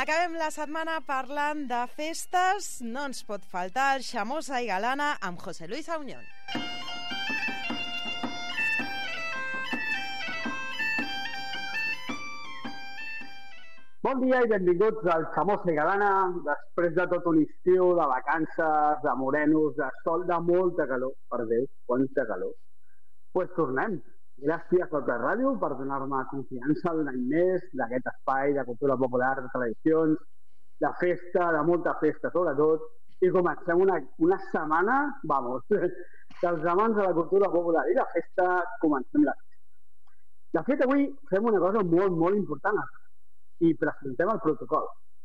Acabem la setmana parlant de festes. No ens pot faltar el Xamosa i Galana amb José Luis Auñón. Bon dia i benvinguts al Xamosa i Galana. Després de tot un estiu de vacances, de morenos, de sol, de molta calor, per Déu, quanta calor. Pues tornem. Gràcies a la ràdio per donar-me confiança un any més d'aquest espai de cultura popular, de tradicions, de festa, de molta festa sobretot, i comencem una setmana, vamos, dels amants de la cultura popular i la festa, comencem la festa. De fet, avui fem una cosa molt, molt important i presentem el protocol.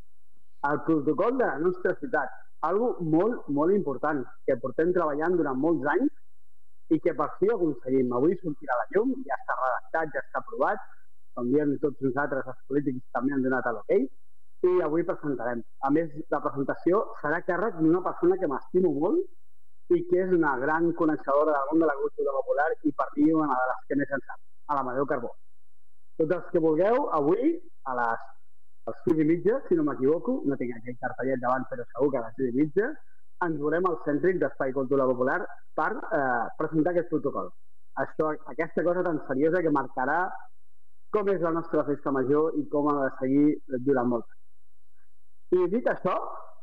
El protocol de la nostra ciutat, algo molt, molt important, que portem treballant durant molts anys i que per fi ho aconseguim. Avui sortirà a la llum, ja està redactat, ja està aprovat, com diem tots nosaltres, els polítics també han donat l'ok, i avui presentarem. A més, la presentació serà càrrec d'una persona que m'estimo molt i que és una gran coneixedora del món de la cultura popular i per mi una de les que més en sap, a l'Amadeu Carbó. Tots els que vulgueu, avui, a les 6:30, si no m'equivoco, no tinc aquell cartellet davant, però segur que a les 6:30, ens veurem al cèntric d'Espai Cultura Popular per presentar aquest protocol. Aquesta cosa tan seriosa que marcarà com és la nostra festa major i com ha de seguir durant molt temps. I dit això,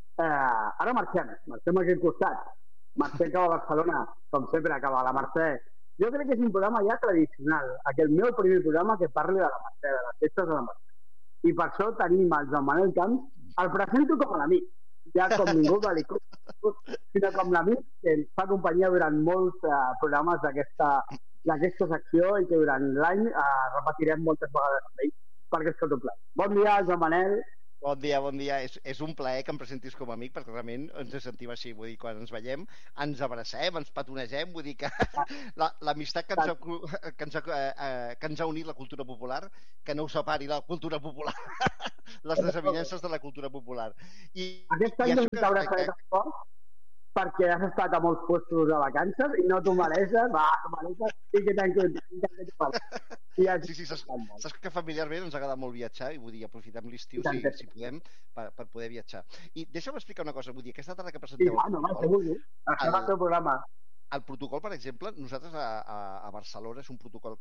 ara marxem a aquest costat. Marxem cap a Barcelona, com sempre, cap a la Mercè. Jo crec que és un programa ja tradicional, aquest meu primer programa que parli de la Mercè, de les festes de la Mercè. I per això tenim el Joan Manel Camps, el presento com a l'amic, ja com ningú de l'ICO, sinó com l'amic que ens fa companyia durant molts programes d'aquesta secció i que durant l'any repetirem moltes vegades amb ell, perquè és tot un plaer. Bon dia, Joan Manel. Bon dia, bon dia. És un plaer que em presentis com a amic, perquè realment ens sentim així. Vull dir, quan ens veiem, ens abracem, ens petonegem, vull dir que l'amistat que ens ha unit la cultura popular, que no ho separi la cultura popular, les desavinences de la cultura popular. Aquest any no t'abraçaré tampoc, perquè has estat a molts puestos de vacances i no t'ho mereixes, t'ho mereixes i que t'han contat. Sí, saps que familiarment ens agrada molt viatjar i vull dir, aprofitem l'estiu si podem per poder viatjar. I deixa'm explicar una cosa, vull dir, aquesta tarda que presenteu el programa. El protocol, per exemple, nosaltres a Barcelona és un protocol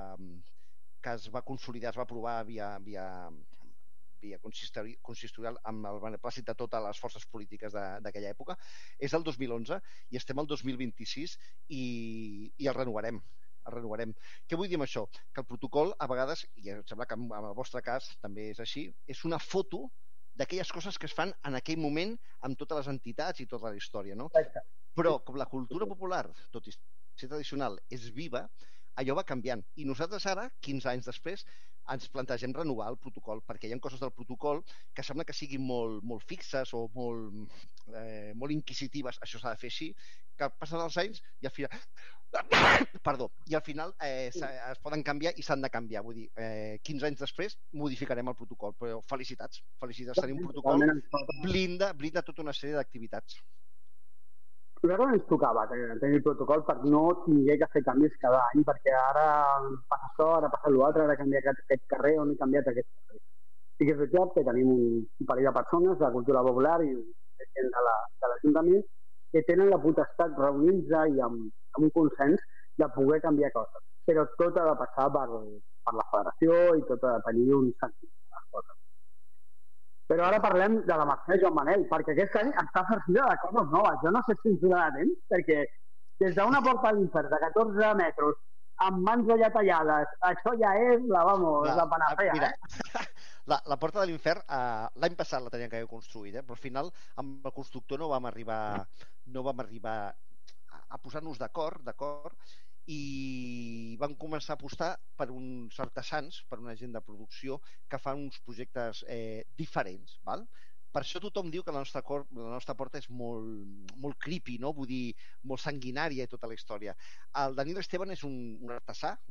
que es va consolidar, es va aprovar via consistorial amb el beneplàcit de totes les forces polítiques d'aquella època. És el 2011 i estem al 2026 i el renovarem. Què vull dir amb això? Que el protocol, a vegades, i em sembla que en el vostre cas també és així, és una foto d'aquelles coses que es fan en aquell moment amb totes les entitats i tota la història, no? Però com la cultura popular, tot i ser tradicional, és viva, allò va canviant. I nosaltres ara, 15 anys després, ens plantegem renovar el protocol, perquè hi ha coses del protocol que sembla que siguin molt fixes o molt inquisitives, això s'ha de fer així, que passen els anys i al final es poden canviar i s'han de canviar. Vull dir, 15 anys després modificarem el protocol, però felicitats, tenim un protocol blinda tota una sèrie d'activitats. Nosaltres ens tocava tenir el protocol per no tenir que fer canvis cada any, perquè ara passa això, ara passa l'altre, ara he canviat aquest carrer on he canviat aquest carrer. Sí que és veritat que tenim un parell de persones de la cultura popular i gent de l'Ajuntament que tenen la potestat reunir-se i amb un consens de poder canviar coses. Però tot ha de passar per la federació i tot ha de tenir un sentit de les coses. Però ara parlem de la Mercè, Joan Manel, perquè aquest any està farcida de coses noves. Jo no sé si ens donarà temps, perquè des d'una porta a l'infern de 14 metres, amb mans allà tallades, això ja és la panacea. Mira, la porta de l'infern, l'any passat la teníem que haver construït, però al final amb el constructor no vam arribar a posar-nos d'acord, i van començar a apostar per uns artesans, per una gent de producció que fan uns projectes diferents, val? Per això tothom diu que la nostra porta és molt creepy, no? Vull dir, molt sanguinària i tota la història. El Daniel Esteban és un artista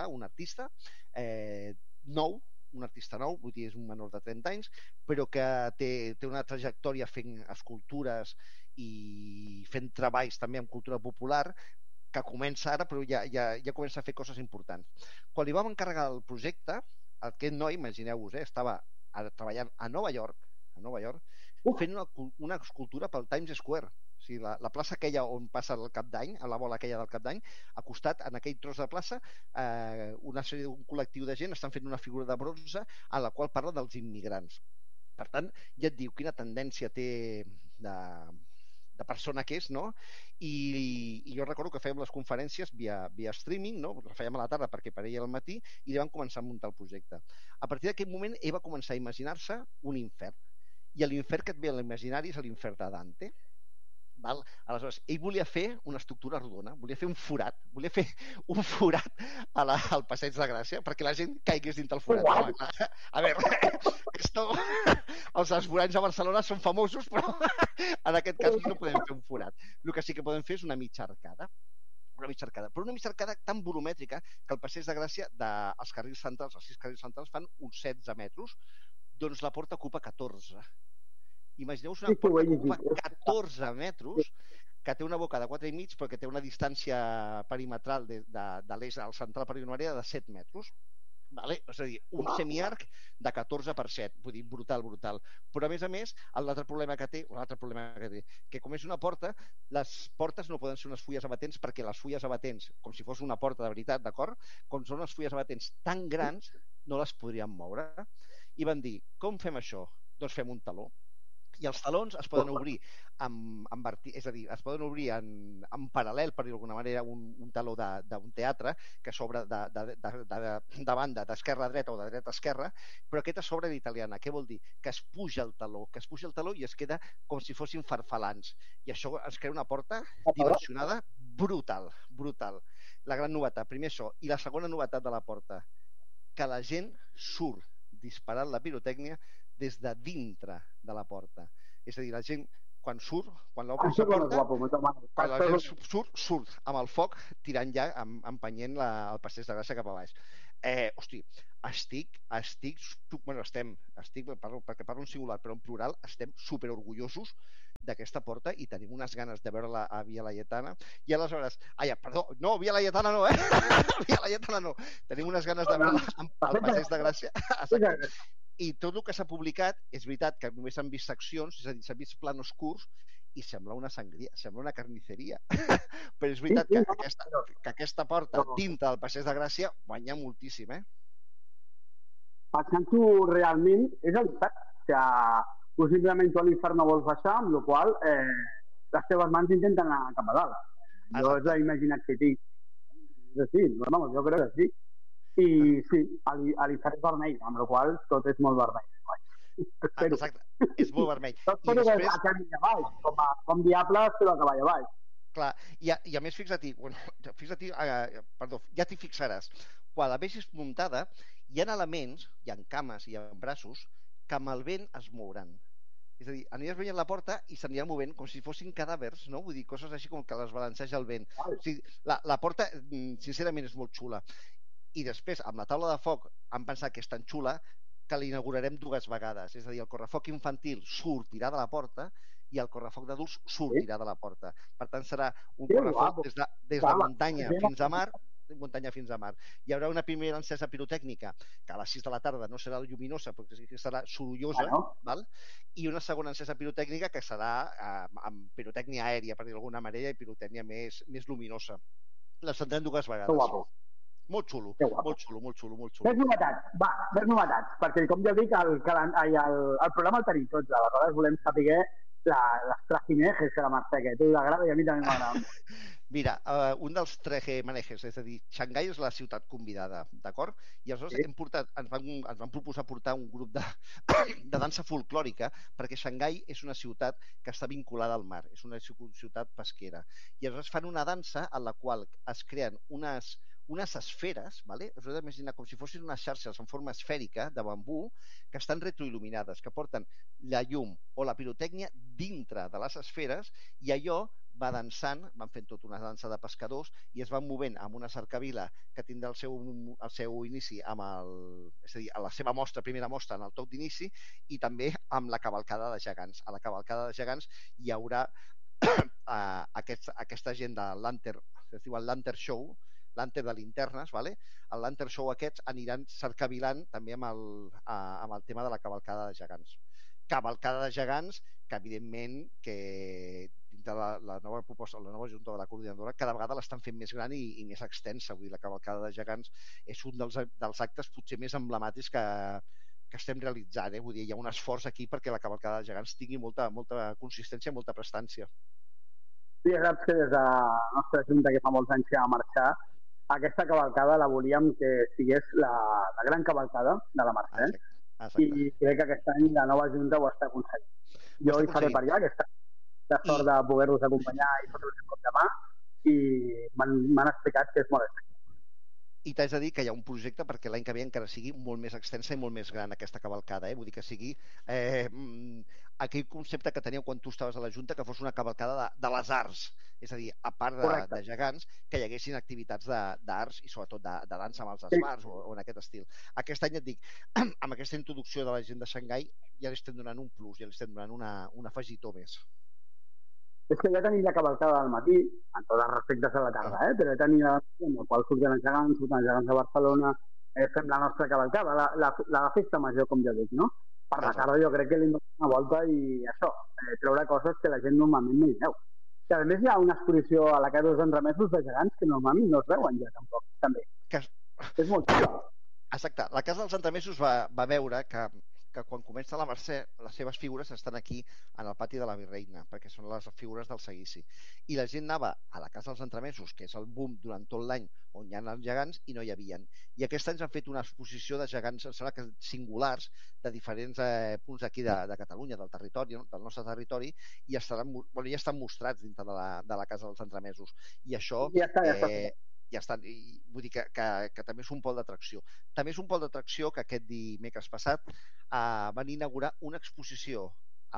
nou, vull dir, és un menor de 30 anys, però que té una trajectòria fent escultures i fent treballs també amb cultura popular, que comença ara, però ja comença a fer coses importants. Quan li vam encarregar el projecte, aquest noi, imagineu-vos, estava treballant a Nova York, a Nova York, Uf. fent una escultura pel Times Square. O sigui, la plaça aquella on passa el Cap d'Any, a la bola aquella del Cap d'Any, a costat, en aquell tros de plaça, un col·lectiu de gent estan fent una figura de bronze a la qual parla dels immigrants. Per tant, ja et diu quina tendència té de persona que és, no? I jo recordo que fèiem les conferències via streaming, no? Les fèiem a la tarda perquè per ell al matí, i li van començar a muntar el projecte. A partir d'aquest moment ell va començar a imaginar-se un infern, i l'infern que et ve a l'imaginari és l'infern de Dante. Val? Aleshores, ell volia fer una estructura rodona, volia fer un forat al Passeig de Gràcia perquè la gent caigués dins del forat. A veure, els esvoranys a Barcelona són famosos, però en aquest cas no podem fer un forat. El que sí que podem fer és una mitja arcada. Però una mitja arcada tan volumètrica que el Passeig de Gràcia, els carrils centrals, els 6 carrils centrals, fan uns 16 metres, doncs la porta ocupa 14. Imagineu-vos una porta que ocupa 14 metres, que té una boca de 4,5, però que té una distància perimetral de l'eix al central perimetral de 7 metres. Vale? És a dir, un semiarc de 14 per 7, vull dir, brutal. Però a més, l'altre problema que té, que com és una porta, les portes no poden ser unes fulles abatents perquè les fulles abatents, com si fos una porta de veritat, d'acord? Com són unes fulles abatents tan grans, no les podríem moure. I van dir, com fem això? Doncs fem un taló. I els talons es poden obrir és a dir, es poden obrir en paral·lel, per dir d'alguna manera, un taló d'un teatre que s'obre de banda, d'esquerra a dreta o de dreta a esquerra, però aquest es s'obre d'italiana. Què vol dir? Que es puja el taló, i es queda com si fossin farfalans. I això es crea una porta dimensionada brutal. La gran novetat, primer això. I la segona novetat de la porta, que la gent surt disparant la pirotècnia des de dintre de la porta. És a dir, la gent, quan l'obres la porta, quan la gent surt amb el foc tirant ja, empenyent el Passeig de Gràcia cap a baix. Hosti, perquè parlo en singular, però en plural, estem superorgullosos d'aquesta porta i tenim unes ganes de veure-la a Via Laietana. I aleshores, Via Laietana no, Via Laietana no. Tenim unes ganes de veure-la al Passeig de Gràcia. I tot el que s'ha publicat, és veritat que només s'han vist seccions, és a dir, s'han vist planos curts, i sembla una sangria, sembla una carnisseria. Però és veritat que aquesta porta dintre del Passeig de Gràcia guanya moltíssim, Pensant-ho realment, és el que possiblement tu a l'infern no vols baixar, amb la qual les teves mans intenten anar cap a dalt. Jo és l'imaginat que tinc. Sí, jo crec que sí. I sí, l'infern és vermell, amb la qual tot és molt vermell. Exacte, és molt vermell. Tot és a cavall avall, com diables, però a cavall avall. Clar, i a més fixa-t'hi, ja t'hi fixaràs, quan la vegis muntada, hi ha elements, hi ha cames, hi ha braços, que amb el vent es mouran. És a dir, aniràs veient la porta i s'aniran movent com si fossin cadàvers, no? Vull dir, coses així com que les balanceja el vent. O sigui, la porta, sincerament, és molt xula. I després, amb la taula de foc, han pensat que és tan xula que l'inaugurarem 2 vegades. És a dir, el correfoc infantil sortirà de la porta i el correfoc d'adults sortirà de la porta. Per tant, serà un correfoc des de muntanya fins a mar. Hi haurà una primera encesa pirotècnica, que a les 6 de la tarda no serà lluminosa, perquè serà sorollosa, i una segona encesa pirotècnica que serà amb pirotècnia aèria, per dir d'alguna manera, i pirotècnia més luminosa. Les tindrem 2 vegades. Molt xulo. Més novetats, perquè com ja dic, el programa el tenim tots, aleshores volem saber les trajinejes que la Mercè, que a tu t'agrada i a mi també m'agrada. Mira, un dels trajinejes, és a dir, Xangai és la ciutat convidada, d'acord? I aleshores ens van proposar portar un grup de dansa folclòrica, perquè Xangai és una ciutat que està vinculada al mar, és una ciutat pesquera. I aleshores fan una dansa en la qual es creen unes esferes, us heu d'imaginar com si fossin unes xarxes en forma esfèrica de bambú que estan retroil·luminades, que porten la llum o la pirotècnia dintre de les esferes, i allò va dansant, van fent tota una dansa de pescadors i es van movent amb una cercavila que tindrà el seu inici amb és a dir, a la seva primera mostra en el toc d'inici, i també amb la cavalcada de gegants. A la cavalcada de gegants hi haurà aquesta gent de Lantern, es diu el Lantern Show, Lantern de linternes, el Lantern Show aquests aniran cercavilant també amb el tema de la cavalcada de gegants. cavalcada de gegants, que evidentment que dintre la nova proposta, la nova Junta de la Coordinadora, cada vegada l'estan fent més gran i més extensa. Vull dir, la cavalcada de gegants és un dels actes potser més emblemàtics que estem realitzant. Vull dir, hi ha un esforç aquí perquè la cavalcada de gegants tingui molta consistència, molta prestància. Sí, saps que des de la nostra Junta, que fa molts anys que va marxar, aquesta cavalcada la volíem que sigués la gran cavalcada de la Mercè. Exacte. I crec que aquest any la nova Junta ho està aconseguint. Jo hi faré per allà, aquesta de sort de poder-los acompanyar i fotre-los un cop de mà, i m'han explicat que és molt efectiu. I t'haig de dir que hi ha un projecte perquè l'any que ve encara sigui molt més extensa i molt més gran aquesta cavalcada. Vull dir que sigui aquell concepte que teníeu quan tu estaves a la Junta, que fos una cavalcada de les arts. És a dir, a part de gegants, que hi haguessin activitats d'arts i sobretot de dansa amb els esbarts o en aquest estil. Aquest any et dic, amb aquesta introducció de la gent de Xangai ja li estem donant un plus, ja li estem donant un afegitó més. És que ja tenim la cavalcada al matí, en tots els respectes a la tarda, però ja tenim en el qual surten els gegants de Barcelona, fem la nostra cavalcada, la festa major, com jo dic, no? Per la tarda jo crec que li donem una volta i això, treure coses que la gent normalment no hi veu. Que a més hi ha una exposició a la Casa dels Entremesos de gegants que normalment no es veuen ja tampoc, també. És molt xulo. Exacte. La Casa dels Entremesos va veure que quan comença la Mercè, les seves figures estan aquí en el pati de la Virreina, perquè són les figures del seguici. I la gent anava a la Casa dels Entremesos, que és el boom durant tot l'any on hi ha els gegants, i no hi havien. I aquest any s'han fet una exposició de gegants, em sembla que singulars, de diferents punts d'aquí de Catalunya, del territori, del nostre territori, i ja estan mostrats dintre de la Casa dels Entremesos. I això ja estan, vull dir que també és un pol d'atracció. També és un pol d'atracció que aquest dimecres passat van inaugurar una exposició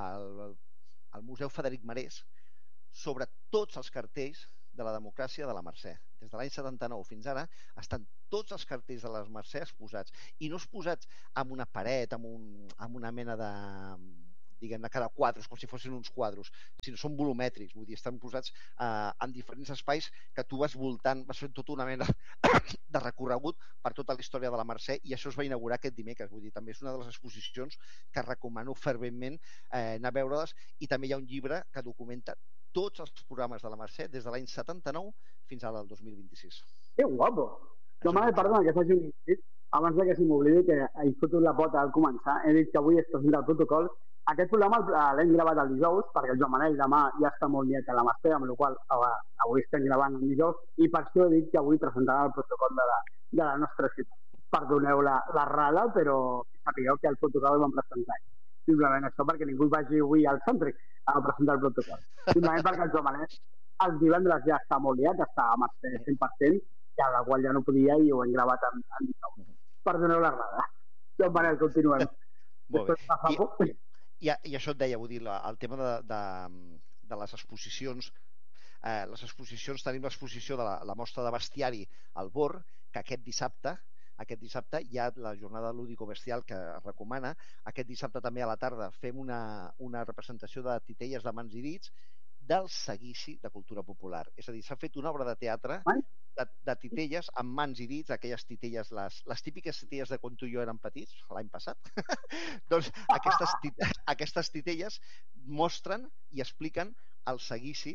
al Museu Frederic Marès sobre tots els cartells de la democràcia de la Mercè. Des de l'any 79 fins ara estan tots els cartells de les Mercè exposats, i no exposats amb una paret, amb una mena de, diguem-ne, cada quadres, com si fossin uns quadros, sinó són volumètrics, vull dir, estan posats en diferents espais que tu vas voltant, vas fent tota una mena de recorregut per tota la història de la Mercè, i això es va inaugurar aquest dimecres. Vull dir, també és una de les exposicions que recomano ferventment anar a veure-les, i també hi ha un llibre que documenta tots els programes de la Mercè des de l'any 79 fins ara al 2026. Que guapo! Jo m'ha de perdona que faci un instit, abans que se m'oblidi, que he fotut la pota al començar, he dit que avui es presenta el protocol. Aquest programa l'hem gravat el dijous, perquè el Joan Manel demà ja està molt liat a la Mercè, amb la qual cosa avui estem gravant el dijous, i per això he dit que avui presentarà el protocol de la nostra ciutat. Perdoneu l'errada, però sapigueu que el protocol el vam presentar. Simplement això, perquè ningú vagi avui al Cèntric a presentar el protocol. Simplement perquè el Joan Manel el divendres ja està molt liat, està a Mercè 100%, i a la qual ja no podia, i ho hem gravat en dijous. Perdoneu l'errada. Joan Manel, continuem. Molt bé. I això et deia, vull dir, el tema de les exposicions. Les exposicions, tenim l'exposició de la mostra de bestiari al Bor, que aquest dissabte hi ha la jornada lúdico-bestial que es recomana. Aquest dissabte també a la tarda fem una representació de titelles de mans i dits del seguici de cultura popular. És a dir, s'ha fet una obra de teatre de titelles amb mans i dits, aquelles titelles, les típiques titelles de quan tu i jo érem petits, l'any passat. Doncs aquestes titelles mostren i expliquen el seguici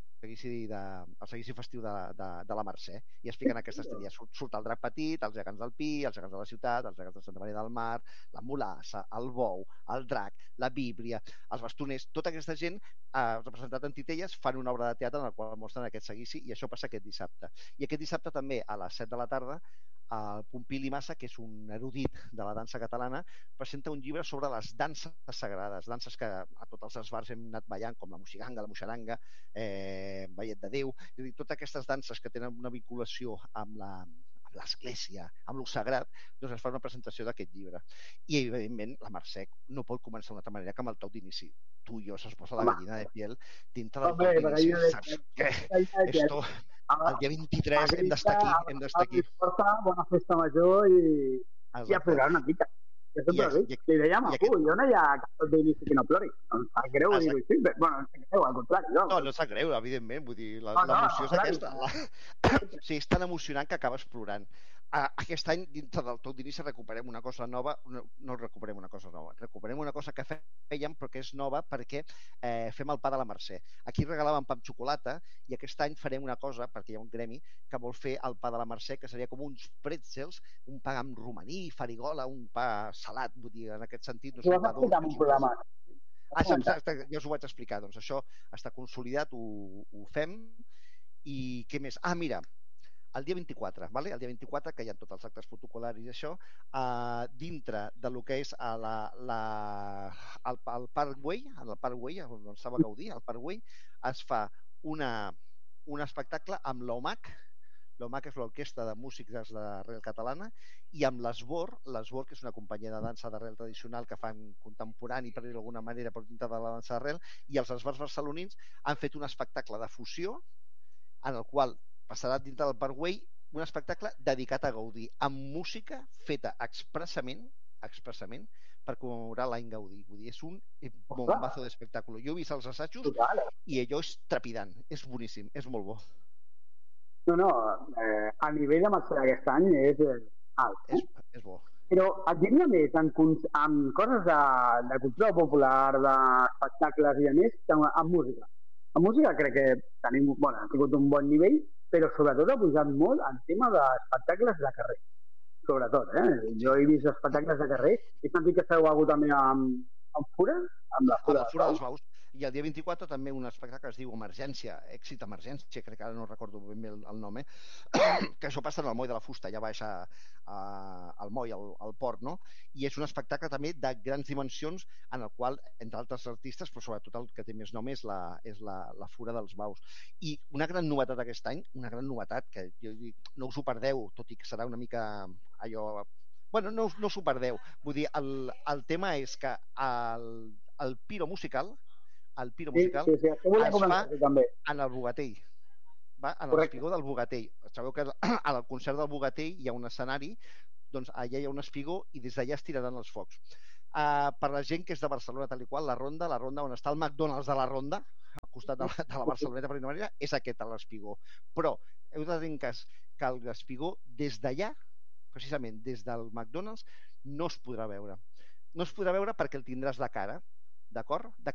festiu de la Mercè, i expliquen aquestes titelles. Surt el drac petit, els gegants del Pi, els gegants de la ciutat, els gegants de Santa Maria del Mar, la mulassa, el bou, el drac, la Bíblia, els bastoners. Tota aquesta gent representat en titelles fan una obra de teatre en la qual mostren aquest seguici, i això passa aquest dissabte. I aquest dissabte també a les 7 de la tarda el Pompili Massa, que és un erudit de la dansa catalana, presenta un llibre sobre les danses sagrades, danses que a tots els esbarts hem anat ballant, com la moxiganga, la moixaranga, ballet de Déu, és a dir, totes aquestes danses que tenen una vinculació amb l'església, amb lo sagrat, doncs es fa una presentació d'aquest llibre. I, evidentment, la Mercè no pot començar d'una altra manera que amb el toc d'inici. Tu i jo se'ns posa la gallina de piel dintre del toc d'inici. Saps què? Esto... El dia 23 hem d'estar aquí. Bona festa major i a plorar una mica. Jo sempre dic, li deia a jo no hi ha cap d'inici que no plori. No em sap greu dir-ho així, però no em sap greu, al contrari. No em sap greu, evidentment, vull dir, l'emoció és aquesta. Sí, és tan emocionant que acabes plorant. aquest any, dintre del tot d'inici, recuperem una cosa nova, no recuperem una cosa nova, recuperem una cosa que fèiem però que és nova perquè fem el pa de la Mercè. Aquí regalàvem pa amb xocolata i aquest any farem una cosa, perquè hi ha un gremi que vol fer el pa de la Mercè, que seria com uns pretzels, un pa amb romaní, farigola, un pa salat, vull dir, en aquest sentit. No ho vas explicar en un programa. Exacte, ja us ho vaig explicar. Doncs això està consolidat, ho fem. I què més? Mira, el dia 24, vale? El dia 24, que hi ha tots els actes protocolaris i això, dintre de lo que és el Parkway, on estava Gaudí, al Parkway, es fa un espectacle amb l'OMAC. L'OMAC és l'Orquestra de Músics d'Arrel Catalana, i amb l'Esbor, que és una companyia de dansa d'arrel tradicional que fan contemporani, per dir-ho d'alguna manera, per dintre de la dansa d'arrel, i els esbars barcelonins han fet un espectacle de fusió en el qual passarà dintre del Parkway un espectacle dedicat a Gaudí, amb música feta expressament per commemorar l'any Gaudí. Vull dir, és un bombazo d'espectacle. Jo he vist els assajos i allò és trepidant, és boníssim, és molt bo. No, a nivell de Mercè d'aquest any és alt. És bo. Però et diria més en coses de cultura popular, d'espectacles i de més, que en música. En música crec que tenim, ha tingut un bon nivell, però sobretot ha pujat molt en tema d'espectacles de carrer. Sobretot, Jo he vist espectacles de carrer. He sentit que feu alguna també amb Fura? Amb la Fura dels Baus. I el dia 24 també un espectacle que es diu Emergència, Èxit Emergència, crec que ara no recordo ben bé el nom, que això passa en el Moll de la Fusta, ja baixa al moll, al port, no? I és un espectacle també de grans dimensions en el qual, entre altres artistes, però sobretot el que té més nom és la Fura dels Baus. I una gran novetat aquest any, que jo dic, no us ho perdeu, tot i que serà una mica allò... Bueno, no us ho perdeu. Vull dir, el tema és que el piro musical es fa en el Bogatell, en l'espigó del Bogatell. Sabeu que al concert del Bogatell hi ha un escenari, doncs allà hi ha un espigó i des d'allà es tiraran els focs. Per la gent que és de Barcelona, tal i qual, la Ronda on està el McDonald's de la Ronda, al costat de la Barceloneta, per dir-ho manera, és aquest l'espigó. Però heu de tenir en cas que l'espigó des d'allà, precisament des del McDonald's, no es podrà veure. No es podrà veure perquè el tindràs de cara, d'acord?